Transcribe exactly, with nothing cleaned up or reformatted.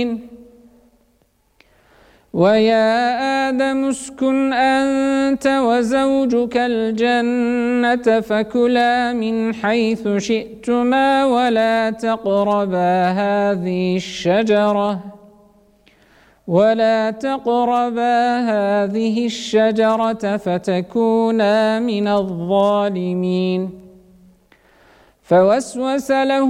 ويا آدم اسكن أنت وزوجك الجنة فكلا من حيث شئتما ولا تقربا هذه الشجرة ولا تقربا هذه الشجرة فتكونا من الظالمين فوسوس له